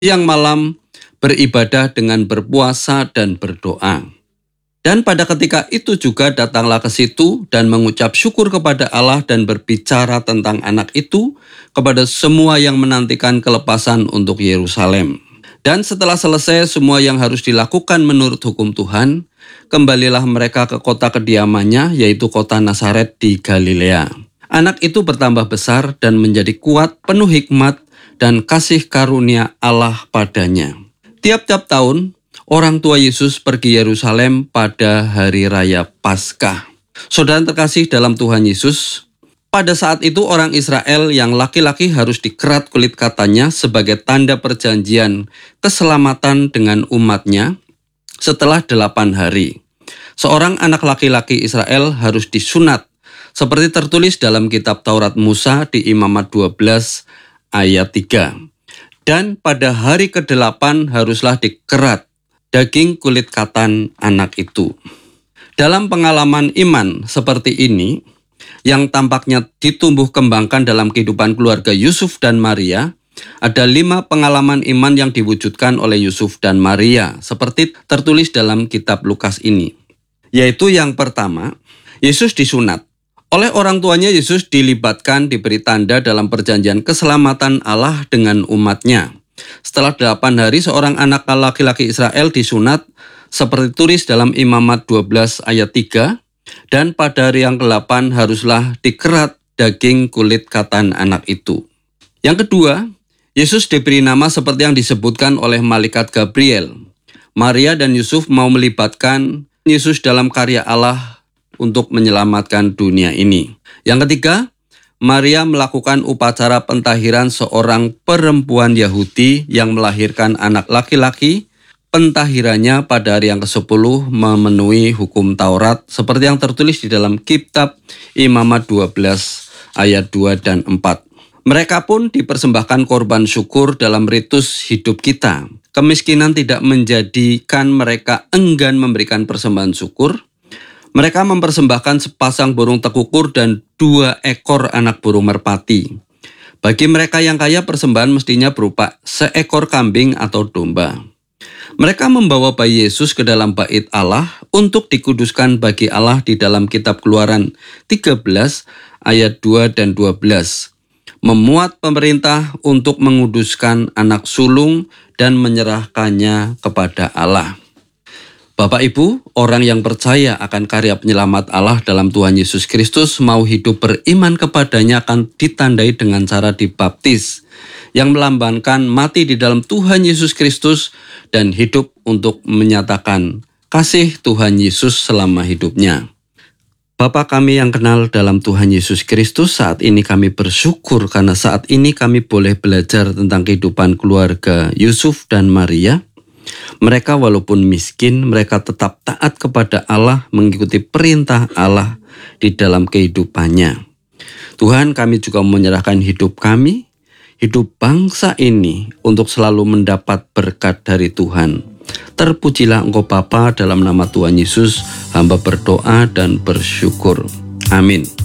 siang malam beribadah dengan berpuasa dan berdoa. Dan pada ketika itu juga datanglah ke situ dan mengucap syukur kepada Allah dan berbicara tentang anak itu kepada semua yang menantikan kelepasan untuk Yerusalem. Dan setelah selesai semua yang harus dilakukan menurut hukum Tuhan, kembalilah mereka ke kota kediamannya, yaitu kota Nazaret di Galilea. Anak itu bertambah besar dan menjadi kuat, penuh hikmat dan kasih karunia Allah padanya. Tiap-tiap tahun, orang tua Yesus pergi Yerusalem pada hari raya Paskah. Saudara terkasih dalam Tuhan Yesus, pada saat itu orang Israel yang laki-laki harus dikerat kulit katanya sebagai tanda perjanjian keselamatan dengan umatnya setelah 8 hari. Seorang anak laki-laki Israel harus disunat seperti tertulis dalam kitab Taurat Musa di Imamat 12 ayat 3. Dan pada hari ke-8 haruslah dikerat daging kulit katan anak itu. Dalam pengalaman iman seperti ini, yang tampaknya ditumbuh kembangkan dalam kehidupan keluarga Yusuf dan Maria, ada 5 pengalaman iman yang diwujudkan oleh Yusuf dan Maria, seperti tertulis dalam kitab Lukas ini. Yaitu yang pertama, Yesus disunat. Oleh orang tuanya, Yesus dilibatkan diberi tanda dalam perjanjian keselamatan Allah dengan umatnya. Setelah 8 hari, seorang anak laki-laki Israel disunat seperti tulis dalam Imamat 12 ayat 3, dan pada hari yang ke-8 haruslah dikerat daging kulit katan anak itu. Yang kedua, Yesus diberi nama seperti yang disebutkan oleh malaikat Gabriel. Maria dan Yusuf mau melibatkan Yesus dalam karya Allah untuk menyelamatkan dunia ini. Yang ketiga, Maria melakukan upacara pentahiran seorang perempuan Yahudi yang melahirkan anak laki-laki. Pentahirannya pada hari yang ke-10 memenuhi hukum Taurat seperti yang tertulis di dalam kitab Imamat 12 ayat 2 dan 4. Mereka pun dipersembahkan korban syukur dalam ritus hidup kita. Kemiskinan tidak menjadikan mereka enggan memberikan persembahan syukur. Mereka mempersembahkan sepasang burung tekukur dan 2 ekor anak burung merpati. Bagi mereka yang kaya, persembahan mestinya berupa seekor kambing atau domba. Mereka membawa bayi Yesus ke dalam bait Allah untuk dikuduskan bagi Allah di dalam kitab Keluaran 13 ayat 2 dan 12. Memuat pemerintah untuk menguduskan anak sulung dan menyerahkannya kepada Allah. Bapak Ibu, orang yang percaya akan karya penyelamat Allah dalam Tuhan Yesus Kristus mau hidup beriman kepadanya akan ditandai dengan cara dibaptis, yang melambangkan mati di dalam Tuhan Yesus Kristus dan hidup untuk menyatakan kasih Tuhan Yesus selama hidupnya. Bapa kami yang kenal dalam Tuhan Yesus Kristus, saat ini kami bersyukur karena saat ini kami boleh belajar tentang kehidupan keluarga Yusuf dan Maria. Mereka walaupun miskin, mereka tetap taat kepada Allah, mengikuti perintah Allah di dalam kehidupannya. Tuhan, kami juga menyerahkan hidup kami, hidup bangsa ini untuk selalu mendapat berkat dari Tuhan. Terpujilah Engkau Bapa, dalam nama Tuhan Yesus, hamba berdoa dan bersyukur. Amin.